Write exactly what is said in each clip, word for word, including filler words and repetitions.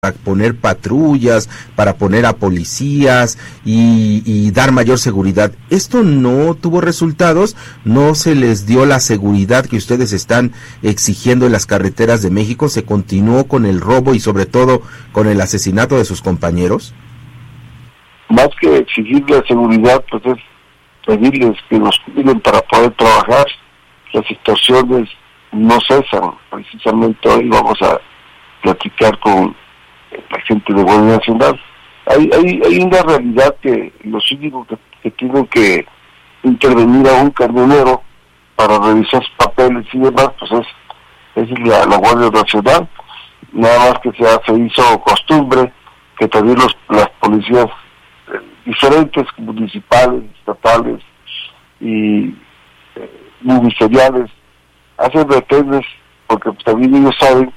para poner patrullas, para poner a policías y, y dar mayor seguridad. Esto no tuvo resultados, no se les dio la seguridad que ustedes están exigiendo en las carreteras de México, se continuó con el robo y sobre todo con el asesinato de sus compañeros. Más que exigir la seguridad, pues es pedirles que nos cuiden para poder trabajar. Las extorsiones no cesan. Precisamente hoy vamos a platicar con la gente de Guardia Nacional. Hay, hay, hay una realidad que los únicos que, que tienen que intervenir a un camionero para revisar sus papeles y demás, pues es, es la, la Guardia Nacional. Nada más que se, se hizo costumbre que también los, las policías eh, diferentes, municipales, estatales y eh, ministeriales, hacen retenes, porque pues, también ellos saben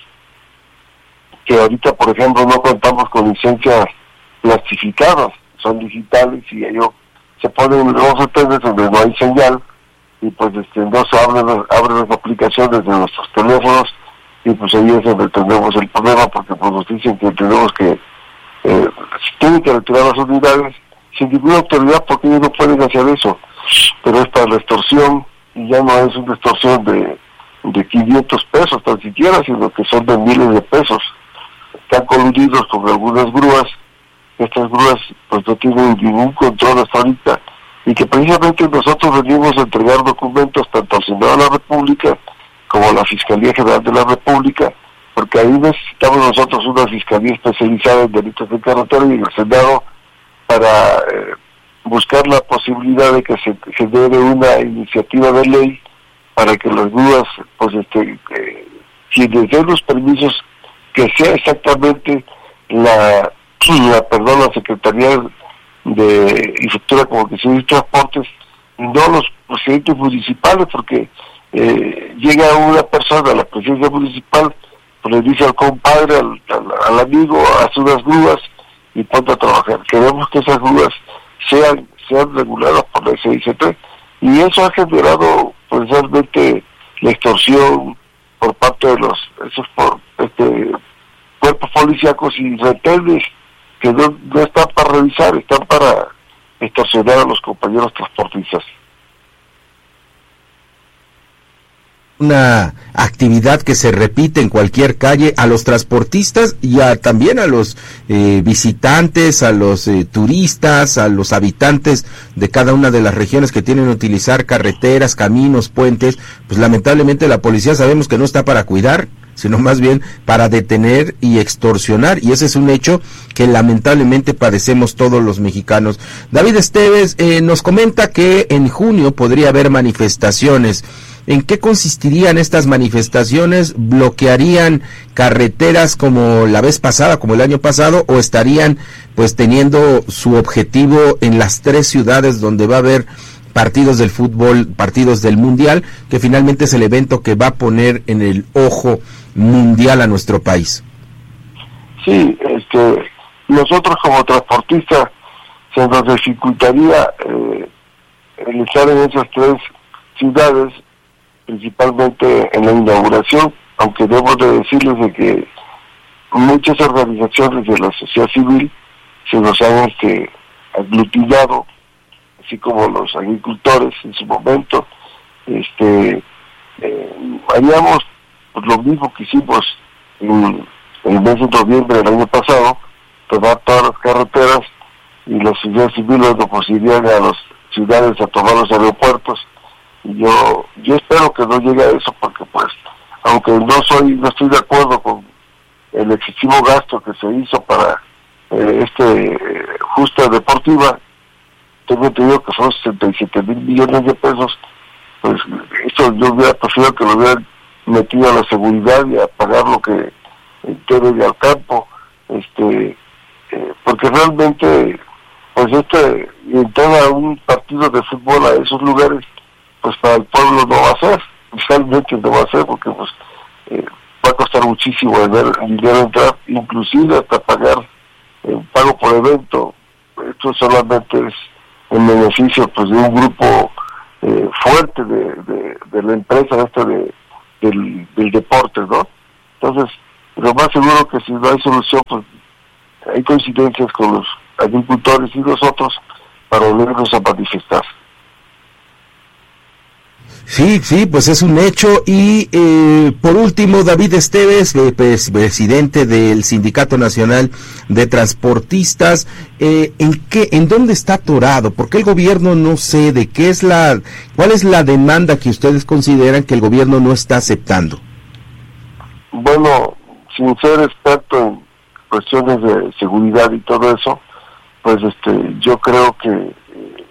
que ahorita, por ejemplo, no contamos con licencias plastificadas, son digitales y ellos se ponen los retenes donde no hay señal y pues este no se abren, abren las aplicaciones de nuestros teléfonos y pues ahí es donde tenemos el problema, porque pues nos dicen que tenemos que eh, tienen que retirar las unidades sin ninguna autoridad porque ellos no pueden hacer eso, pero esta la extorsión y ya no es una extorsión de, de quinientos pesos tan siquiera, sino que son de miles de pesos. Están coludidos con algunas grúas, estas grúas pues no tienen ningún control hasta ahorita, y que precisamente nosotros venimos a entregar documentos tanto al Senado de la República como a la Fiscalía General de la República, porque ahí necesitamos nosotros una fiscalía especializada en delitos de carretera y en el Senado para eh, buscar la posibilidad de que se genere una iniciativa de ley para que las grúas, pues este, eh, quienes den los permisos, que sea exactamente la, la perdón, la Secretaría de Infraestructura, Comunicaciones y Transportes, y no los presidentes municipales, porque eh, llega una persona a la presidencia municipal, pues le dice al compadre, al, al, al amigo, hace unas grúas y ponte a trabajar. Queremos que esas grúas sean, sean reguladas por la S I C T, y eso ha generado pues realmente la extorsión por parte de los esos por este cuerpos policíacos y retenes que no, no están para revisar, están para extorsionar a los compañeros transportistas. Una actividad que se repite en cualquier calle a los transportistas y a, también a los eh, visitantes, a los eh, turistas, a los habitantes de cada una de las regiones que tienen que utilizar carreteras, caminos, puentes. Pues lamentablemente la policía sabemos que no está para cuidar, sino más bien para detener y extorsionar, y ese es un hecho que lamentablemente padecemos todos los mexicanos. David Esteves eh, nos comenta que en junio podría haber manifestaciones. ¿En qué consistirían estas manifestaciones? ¿Bloquearían carreteras como la vez pasada, como el año pasado, o estarían pues teniendo su objetivo en las tres ciudades donde va a haber partidos del fútbol, partidos del mundial, que finalmente es el evento que va a poner en el ojo mundial a nuestro país? Sí, este, nosotros como transportistas se nos dificultaría eh, el estar en esas tres ciudades, principalmente en la inauguración, aunque debo de decirles de que muchas organizaciones de la sociedad civil se nos han este, aglutinado, así como los agricultores en su momento. Este eh, haríamos pues, lo mismo que hicimos en, en el mes de noviembre del año pasado, tomar todas las carreteras, y la sociedad civil nos pues, irían a las ciudades a tomar los aeropuertos. Y yo yo espero que no llegue a eso, porque pues aunque no soy no estoy de acuerdo con el excesivo gasto que se hizo para eh, este eh, justa deportiva, tengo entendido que son sesenta y siete mil millones de pesos, pues esto yo hubiera preferido que lo hubieran metido a la seguridad y a pagar lo que debe de al campo, este eh, porque realmente pues este entrar a un partido de fútbol a esos lugares, pues para el pueblo no va a ser, realmente no va a ser, porque pues eh, va a costar muchísimo dinero, dinero entrar, inclusive hasta pagar eh, un pago por evento. Esto solamente es en beneficio pues de un grupo eh, fuerte de, de, de la empresa esta de, del, del deporte, ¿no? Entonces, Lo más seguro que si no hay solución, pues hay coincidencias con los agricultores y nosotros para volvernos a manifestar. Sí, sí, pues es un hecho. Y eh, por último, David Esteves, eh, pues, presidente del Sindicato Nacional de Transportistas, eh, ¿en qué, en dónde está atorado? ¿Por qué el gobierno no cede? ¿Qué es la, cuál es la demanda que ustedes consideran que el gobierno no está aceptando? Bueno, sin ser experto en cuestiones de seguridad y todo eso, pues este, yo creo que eh,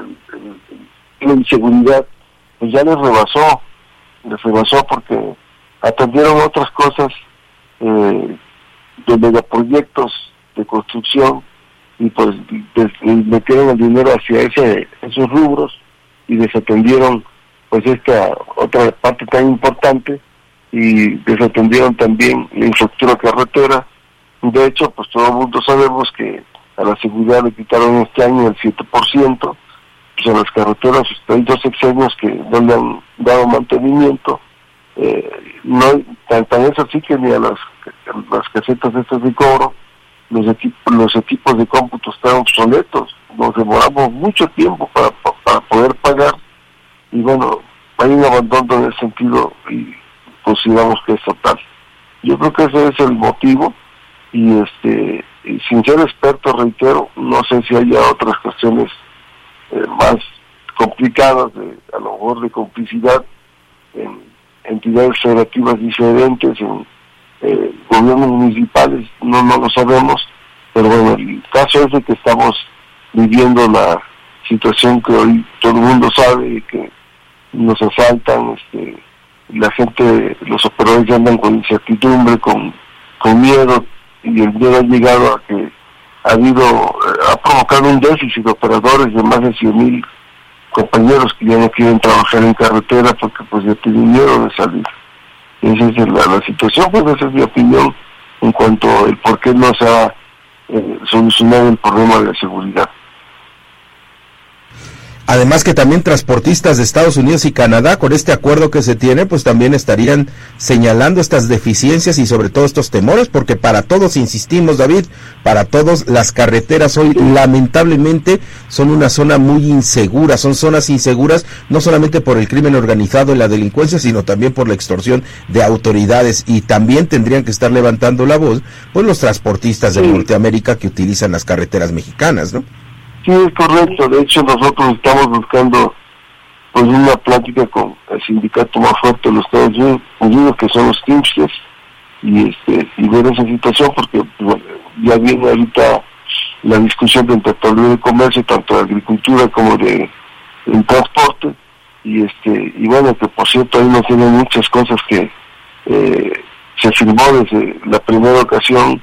la inseguridad pues ya les rebasó, les rebasó porque atendieron otras cosas eh, de megaproyectos de construcción y pues des, metieron el dinero hacia ese esos rubros y desatendieron pues esta otra parte tan importante y desatendieron también la infraestructura carretera. De hecho, pues todo el mundo sabemos que a la seguridad le quitaron este año el siete por ciento, pues a las carreteras hay dos sexenios que no le han dado mantenimiento, eh, no tan, tan es así que ni a las, las casetas estas de cobro, los equipos, los equipos de cómputo están obsoletos, nos demoramos mucho tiempo para, para poder pagar, y bueno, hay un abandono en ese sentido y consideramos que es total. Yo creo que ese es el motivo, y este y sin ser experto, reitero, no sé si haya otras cuestiones Eh, más complicadas, de, a lo mejor de complicidad en entidades federativas diferentes, en eh, gobiernos municipales, no no lo sabemos, pero bueno, el caso es de que estamos viviendo la situación que hoy todo el mundo sabe, que nos asaltan, este, la gente, los operadores andan con incertidumbre, con, con miedo, y el miedo ha llegado a que ha habido, ha provocado un déficit de operadores de más de cien mil compañeros que ya no quieren trabajar en carretera porque pues ya tienen miedo de salir. Esa es la, la situación, pues esa es mi opinión en cuanto al por qué no se ha eh, solucionado el problema de la seguridad. Además que también transportistas de Estados Unidos y Canadá, con este acuerdo que se tiene, pues también estarían señalando estas deficiencias y sobre todo estos temores, porque para todos, insistimos, David, para todos las carreteras hoy lamentablemente son una zona muy insegura, son zonas inseguras no solamente por el crimen organizado y la delincuencia, sino también por la extorsión de autoridades, y también tendrían que estar levantando la voz pues los transportistas de sí. Norteamérica que utilizan las carreteras mexicanas, ¿no? Sí, es correcto. De hecho, nosotros estamos buscando pues una plática con el sindicato más fuerte de los Estados Unidos, que son los Teamsters, y este y ver esa situación, porque bueno, ya viene ahorita la discusión del Tratado de Libre Comercio, tanto de agricultura como de, de transporte, y este y bueno, que por cierto ahí no tienen muchas cosas que eh, se firmó desde la primera ocasión,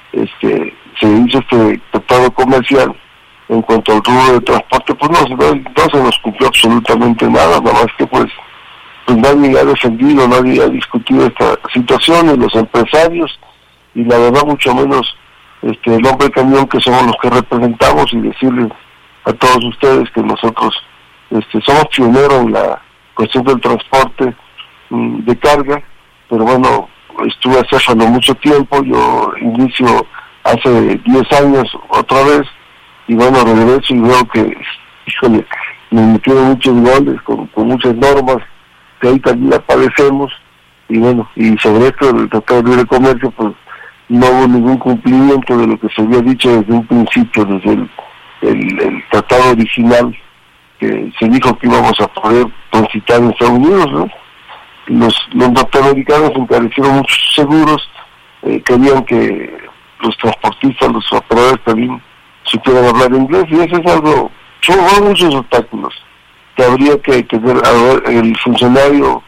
este se hizo este tratado comercial. En cuanto al rubro de transporte, pues no, no, no se nos cumplió absolutamente nada, nada más que pues, pues nadie ha defendido, nadie ha discutido esta situación, y los empresarios, y la verdad mucho menos este el hombre camión, que somos los que representamos, y decirles a todos ustedes que nosotros este somos pioneros en la cuestión del transporte mm, de carga, pero bueno, estuve acéfalo mucho tiempo, yo inicio hace diez años otra vez, y bueno, regreso y veo que, híjole, me metieron muchos goles con, con muchas normas que ahí también la padecemos, y bueno, y sobre esto del Tratado de Libre Comercio, pues no hubo ningún cumplimiento de lo que se había dicho desde un principio, desde el, el, el tratado original, que se dijo que íbamos a poder transitar en Estados Unidos, ¿no? Los, los norteamericanos encarecieron muchos seguros, eh, querían que los transportistas, los operadores también supieran hablar inglés, y eso es algo, son muchos obstáculos que habría que tener el funcionario,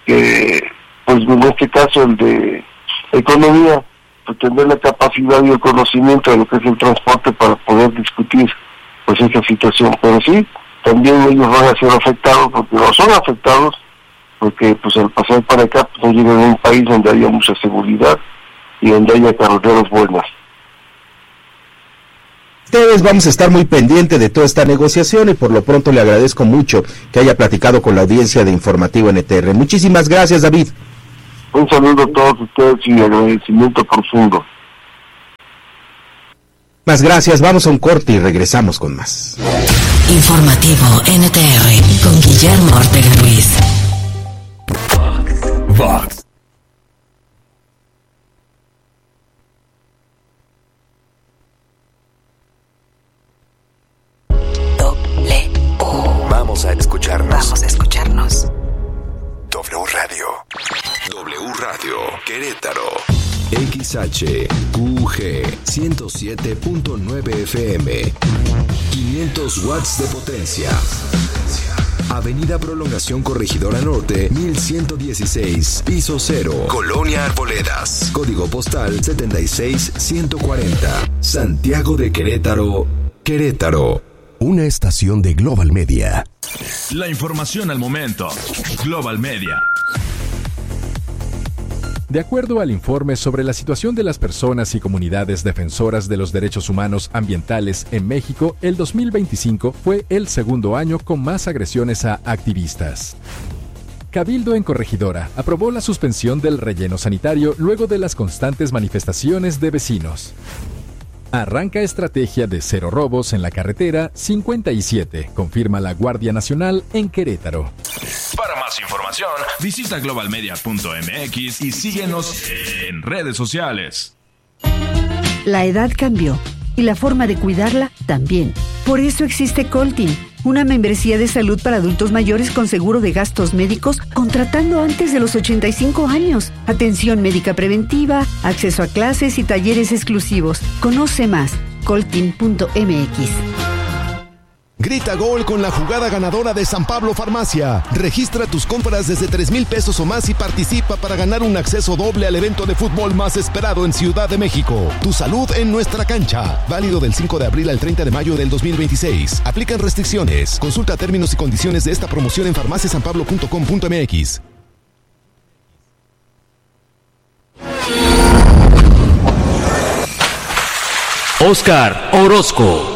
que pues en este caso el de economía, pues tener la capacidad y el conocimiento de lo que es el transporte para poder discutir pues esta situación. Pero sí, también ellos van a ser afectados, porque no son afectados, porque pues al pasar para acá pues no llegan a un país donde haya mucha seguridad y donde haya carreteras buenas. Ustedes vamos a estar muy pendientes de toda esta negociación, y por lo pronto le agradezco mucho que haya platicado con la audiencia de Informativo N T R. Muchísimas gracias, David. Un saludo a todos ustedes y agradecimiento profundo. Más gracias, vamos a un corte y regresamos con más. Informativo N T R con Guillermo Ortega Ruiz. Vox. Doble U. Vamos a escucharnos. Vamos a escucharnos. W Radio. W Radio Querétaro. X H Q G ciento siete punto nueve F M. quinientos watts de potencia. Avenida Prolongación Corregidora Norte, mil ciento dieciséis, piso cero, Colonia Arboledas. Código postal setenta y seis ciento cuarenta. Santiago de Querétaro, Querétaro. Una estación de Global Media. La información al momento. Global Media. De acuerdo al informe sobre la situación de las personas y comunidades defensoras de los derechos humanos ambientales en México, el dos mil veinticinco fue el segundo año con más agresiones a activistas. Cabildo en Corregidora aprobó la suspensión del relleno sanitario luego de las constantes manifestaciones de vecinos. Arranca estrategia de cero robos en la carretera cincuenta y siete, confirma la Guardia Nacional en Querétaro. Para más información, visita global media punto m x y síguenos en redes sociales. La edad cambió y la forma de cuidarla también. Por eso existe Coltin, una membresía de salud para adultos mayores con seguro de gastos médicos contratando antes de los ochenta y cinco años. Atención médica preventiva, acceso a clases y talleres exclusivos. Conoce más, coltin punto m x. Grita gol con la jugada ganadora de San Pablo Farmacia. Registra tus compras desde tres mil pesos o más y participa para ganar un acceso doble al evento de fútbol más esperado en Ciudad de México. Tu salud en nuestra cancha. Válido del cinco de abril al treinta de mayo del dos mil veintiséis. Aplican restricciones. Consulta términos y condiciones de esta promoción en farmacia san pablo punto com punto m x. Oscar Orozco.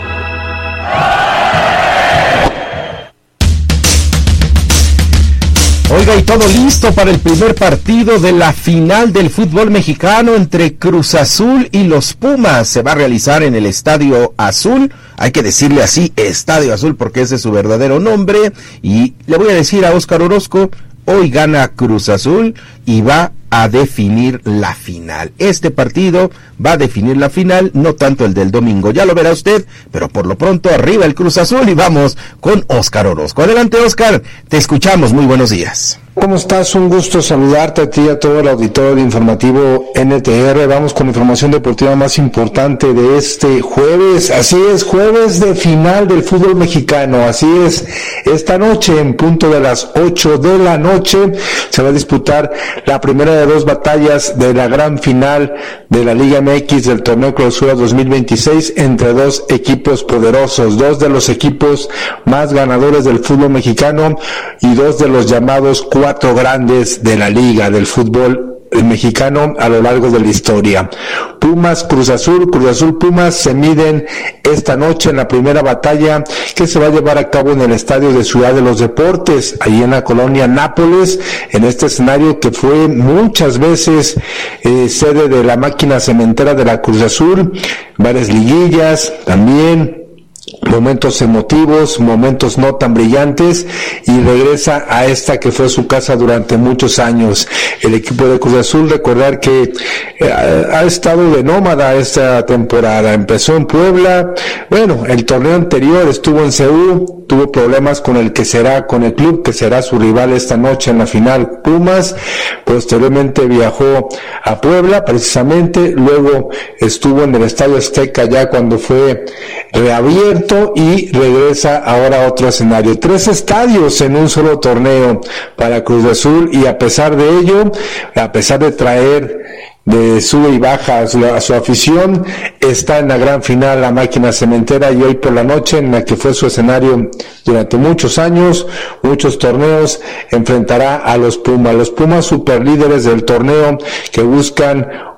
Oiga, y todo listo para el primer partido de la final del fútbol mexicano entre Cruz Azul y los Pumas. Se va a realizar en el Estadio Azul. Hay que decirle así, Estadio Azul, porque ese es su verdadero nombre. Y le voy a decir a Oscar Orozco, hoy gana Cruz Azul y va a definir la final. Este partido va a definir la final, no tanto el del domingo, ya lo verá usted, pero por lo pronto arriba el Cruz Azul y vamos con Oscar Orozco. Adelante, Oscar, te escuchamos, muy buenos días. ¿Cómo estás? Un gusto saludarte a ti y a todo el auditorio informativo N T R. Vamos con la información deportiva más importante de este jueves. Así es, jueves de final del fútbol mexicano. Así es, esta noche en punto de las ocho de la noche se va a disputar la primera de dos batallas de la gran final de la Liga M X del Torneo Clausura dos mil veintiséis entre dos equipos poderosos, dos de los equipos más ganadores del fútbol mexicano y dos de los llamados cuatro grandes de la liga del fútbol mexicano a lo largo de la historia. Pumas, Cruz Azul, Cruz Azul, Pumas se miden esta noche en la primera batalla que se va a llevar a cabo en el Estadio de Ciudad de los Deportes, allí en la colonia Nápoles, en este escenario que fue muchas veces eh, sede de la máquina cementera de la Cruz Azul, varias liguillas también, momentos emotivos, momentos no tan brillantes, y regresa a esta que fue su casa durante muchos años. El equipo de Cruz Azul, recordar que eh, ha estado de nómada esta temporada. Empezó en Puebla, bueno, el torneo anterior estuvo en C U, tuvo problemas con el que será, con el club que será su rival esta noche en la final, Pumas. Posteriormente viajó a Puebla, precisamente, luego estuvo en el Estadio Azteca ya cuando fue reabierto, y regresa ahora a otro escenario. Tres estadios en un solo torneo para Cruz Azul, y a pesar de ello, a pesar de traer de sube y baja a su, a su afición, está en la gran final la máquina cementera, y hoy por la noche, en la que fue su escenario durante muchos años, muchos torneos, enfrentará a los Pumas, los Pumas superlíderes del torneo, que buscan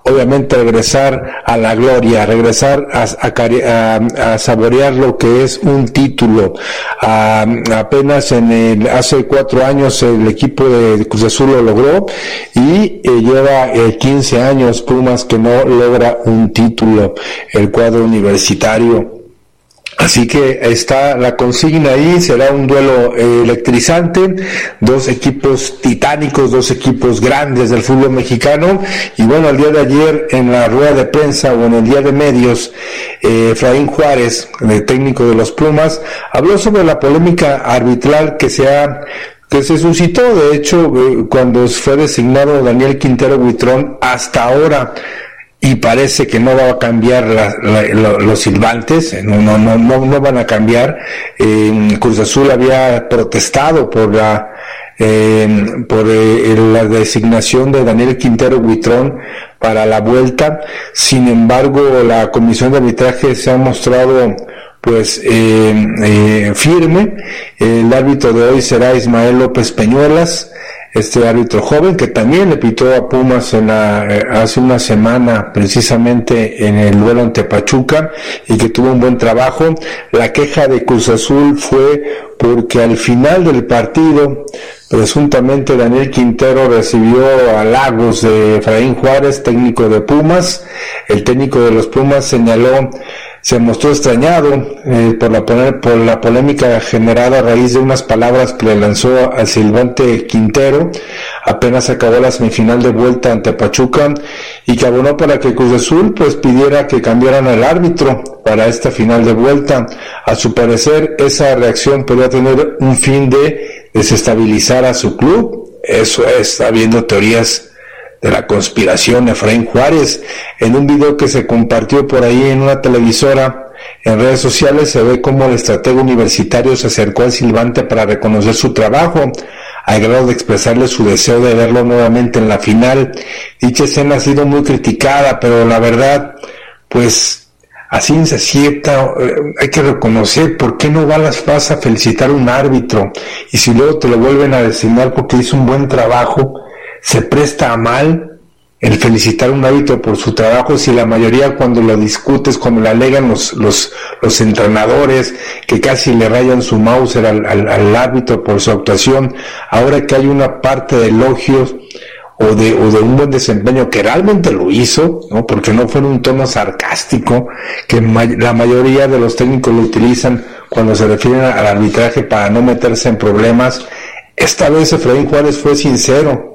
obviamente regresar a la gloria, regresar a, a, a, a saborear lo que es un título. A, apenas en el, hace cuatro años el equipo de Cruz Azul lo logró y eh, lleva eh, quince años Pumas que no logra un título, el cuadro universitario. Así que está la consigna ahí, será un duelo eh, electrizante, dos equipos titánicos, dos equipos grandes del fútbol mexicano. Y bueno, el día de ayer en la rueda de prensa o en el día de medios, eh, Efraín Juárez, el técnico de los Pumas, habló sobre la polémica arbitral que se ha que se suscitó. De hecho, eh, cuando fue designado Daniel Quintero Buitrón, hasta ahora, y parece que no va a cambiar la, la, la, los silbantes, no, no, no, no, no van a cambiar. Eh, Cruz Azul había protestado por la, eh, por eh, la designación de Daniel Quintero Buitrón para la vuelta. Sin embargo, la comisión de arbitraje se ha mostrado pues eh, eh, firme. El árbitro de hoy será Ismael López Peñuelas, este árbitro joven que también le pitó a Pumas en la, eh, hace una semana precisamente en el duelo ante Pachuca y que tuvo un buen trabajo. La queja de Cruz Azul fue porque al final del partido presuntamente Daniel Quintero recibió halagos de Efraín Juárez, técnico de Pumas. El técnico de los Pumas señaló se mostró extrañado eh, por, la, por la polémica generada a raíz de unas palabras que le lanzó al silbante Quintero apenas acabó la semifinal de vuelta ante Pachuca, y que abonó para que Cruz Azul pues pidiera que cambiaran al árbitro para esta final de vuelta. A su parecer, esa reacción podría tener un fin de desestabilizar a su club. Eso es, habiendo teorías de la conspiración. Efraín Juárez, en un video que se compartió por ahí en una televisora en redes sociales, se ve cómo el estratega universitario se acercó al silbante para reconocer su trabajo, al grado de expresarle su deseo de verlo nuevamente en la final. Dicha escena ha sido muy criticada, pero la verdad, pues así se cierta, eh, hay que reconocer por qué no vas, vas a felicitar a un árbitro, y si luego te lo vuelven a designar porque hizo un buen trabajo, se presta a mal el felicitar a un árbitro por su trabajo, si la mayoría cuando lo discutes, cuando le alegan los, los, los entrenadores, que casi le rayan su Mauser al, al, al árbitro por su actuación, ahora que hay una parte de elogios o de, o de un buen desempeño que realmente lo hizo, ¿no? Porque no fue en un tono sarcástico, que ma- la mayoría de los técnicos lo utilizan cuando se refieren al arbitraje para no meterse en problemas. Esta vez Efraín Juárez fue sincero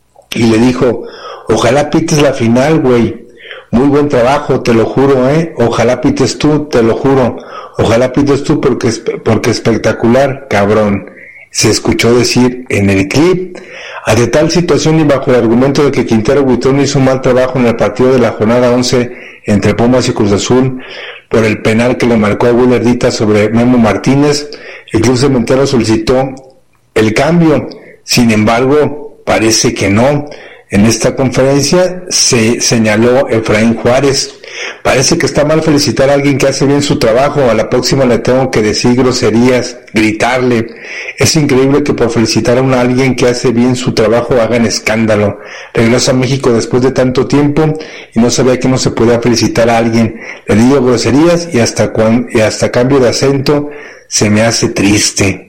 y le dijo: ojalá pites la final, güey, muy buen trabajo, te lo juro, eh, ojalá pites tú, te lo juro, ojalá pites tú porque, porque espectacular, cabrón, se escuchó decir en el clip. Ante tal situación y bajo el argumento de que Quintero Buitrón hizo un mal trabajo en el partido de la jornada once entre Pumas y Cruz Azul por el penal que le marcó a Will Erdita sobre Memo Martínez, el club cementero solicitó el cambio. Sin embargo, parece que no. En esta conferencia se señaló Efraín Juárez: parece que está mal felicitar a alguien que hace bien su trabajo, a la próxima le tengo que decir groserías, gritarle. Es increíble que por felicitar a un alguien que hace bien su trabajo hagan escándalo. Regreso a México después de tanto tiempo y no sabía que no se podía felicitar a alguien. Le digo groserías y hasta, cuan, y hasta cambio de acento se me hace triste.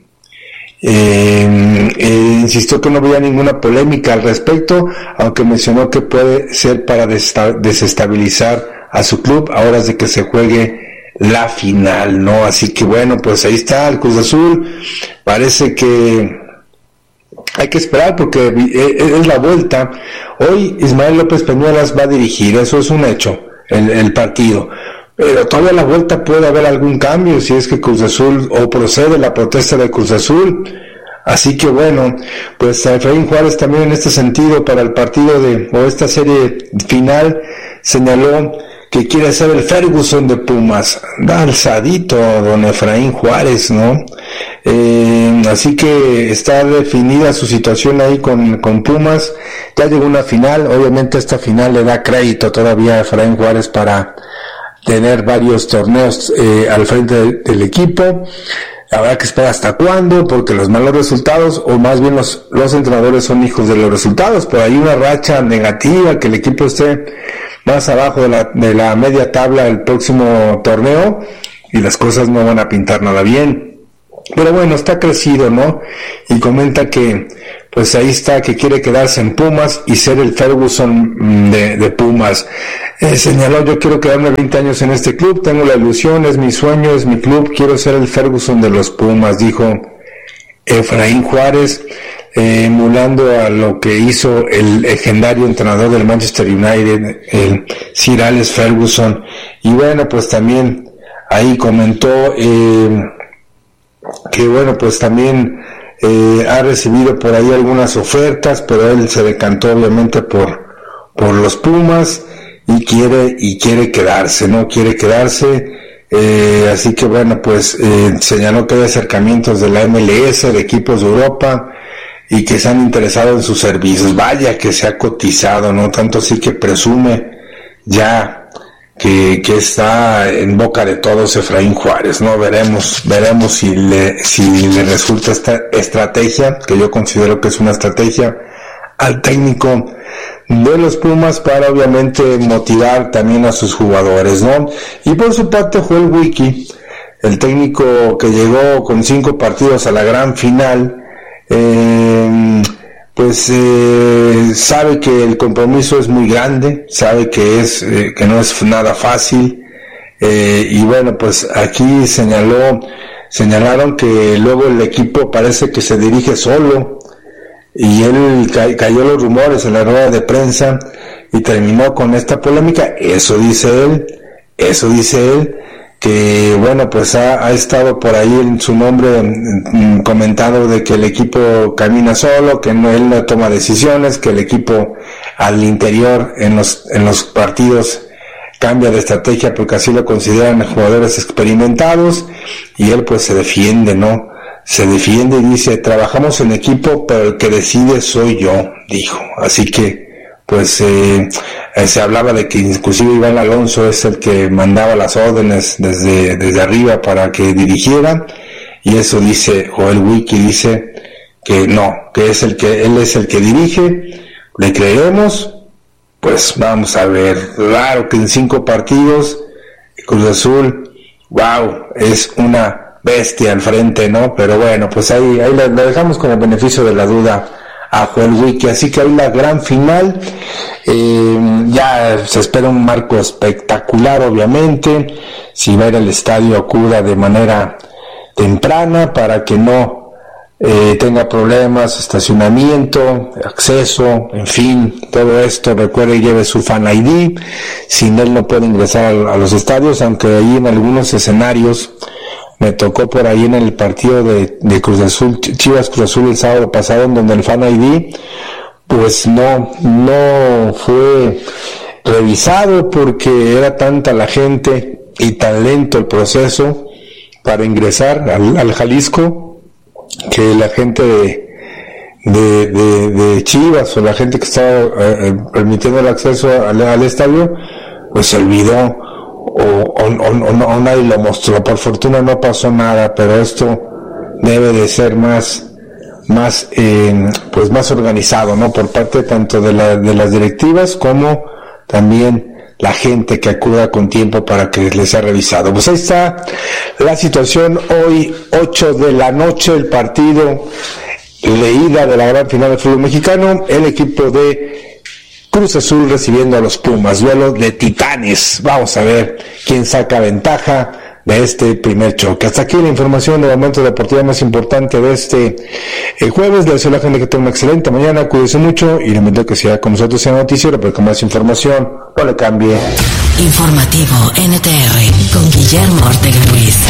Eh, eh, insistió que no había ninguna polémica al respecto, aunque mencionó que puede ser para desta- desestabilizar a su club a horas de que se juegue la final, ¿no? Así que bueno, pues ahí está el Cruz Azul. Parece que hay que esperar porque es la vuelta. Hoy Ismael López Peñuelas va a dirigir, eso es un hecho, el, el partido. Pero todavía a la vuelta puede haber algún cambio si es que Cruz Azul, o procede la protesta de Cruz Azul. Así que bueno, pues a Efraín Juárez también en este sentido para el partido de, o esta serie final, señaló que quiere ser el Ferguson de Pumas. Da alzadito don Efraín Juárez, ¿no? Eh, así que está definida su situación ahí con, con Pumas. Ya llegó una final, obviamente esta final le da crédito todavía a Efraín Juárez para tener varios torneos eh, al frente de, del equipo. Habrá que esperar hasta cuándo, porque los malos resultados, o más bien los, los entrenadores son hijos de los resultados. Pero hay una racha negativa, que el equipo esté más abajo de la, de la media tabla el próximo torneo y las cosas no van a pintar nada bien. Pero bueno, está crecido, ¿no? Y comenta que pues ahí está, que quiere quedarse en Pumas y ser el Ferguson de, de Pumas. Eh, señaló, yo quiero quedarme veinte años en este club, tengo la ilusión, es mi sueño, es mi club, quiero ser el Ferguson de los Pumas, dijo Efraín Juárez, eh, emulando a lo que hizo el legendario entrenador del Manchester United, el Sir Alex Ferguson. Y bueno, pues también ahí comentó eh, que bueno, pues también Eh, ha recibido por ahí algunas ofertas, pero él se decantó obviamente por por los Pumas y quiere y quiere quedarse, no quiere quedarse, eh, así que bueno, pues eh, señaló que hay acercamientos de la M L S, de equipos de Europa y que se han interesado en sus servicios. Vaya que se ha cotizado, no tanto así que presume ya que, que está en boca de todos Efraín Juárez, ¿no? Veremos, veremos si le, si le resulta esta estrategia, que yo considero que es una estrategia, al técnico de los Pumas para obviamente motivar también a sus jugadores, ¿no? Y por su parte Joel Wiki, el técnico que llegó con cinco partidos a la gran final, eh, pues eh, sabe que el compromiso es muy grande, sabe que es eh, que no es nada fácil, eh, y bueno, pues aquí señaló señalaron que luego el equipo parece que se dirige solo y él ca- cayó los rumores en la rueda de prensa y terminó con esta polémica. Eso dice él, eso dice él, que bueno, pues ha, ha estado por ahí en su nombre mm, comentado de que el equipo camina solo, que no, él no toma decisiones, que el equipo al interior en los en los partidos cambia de estrategia porque así lo consideran jugadores experimentados, y él pues se defiende, ¿no? Se defiende y dice, trabajamos en equipo, pero el que decide soy yo, dijo. Así que pues eh, eh, se hablaba de que inclusive Iván Alonso es el que mandaba las órdenes desde desde arriba para que dirigiera, y eso dice Joel Wiki, dice que no, que es el que él es el que dirige. ¿Le creemos? Pues vamos a ver. Claro que en cinco partidos Cruz Azul, wow, es una bestia al frente, ¿no? Pero bueno, pues ahí ahí lo dejamos con el beneficio de la duda a Joel Wiki. Así que ahí la gran final, eh, ya se espera un marco espectacular, obviamente. Si va a ir al estadio, acuda de manera temprana para que no eh, tenga problemas, estacionamiento, acceso, en fin, todo esto. Recuerde, lleve su Fan I D, sin él no puede ingresar a, a los estadios, aunque ahí en algunos escenarios me tocó por ahí en el partido de, de Cruz Azul, Chivas Cruz Azul el sábado pasado, en donde el Fan I D pues no, no fue revisado porque era tanta la gente y tan lento el proceso para ingresar al, al Jalisco, que la gente de, de, de, de Chivas o la gente que estaba eh, permitiendo el acceso al, al estadio, pues se olvidó. O, o, o, o nadie lo mostró. Por fortuna no pasó nada, pero esto debe de ser más más eh, pues más organizado, ¿no? Por parte tanto de, la, de las directivas como también la gente que acuda con tiempo para que les sea revisado. Pues ahí está la situación. Hoy ocho de la noche el partido de ida de la gran final del fútbol mexicano, el equipo de Cruz Azul recibiendo a los Pumas, duelo de titanes. Vamos a ver quién saca ventaja de este primer choque. Hasta aquí la información del momento deportivo más importante de este el jueves. Le deseo a la gente que tenga una excelente mañana, cuídese mucho y le invito a que siga con nosotros en el noticiero, pero con más información no le cambie. Informativo N T R con Guillermo Ortega Ruiz.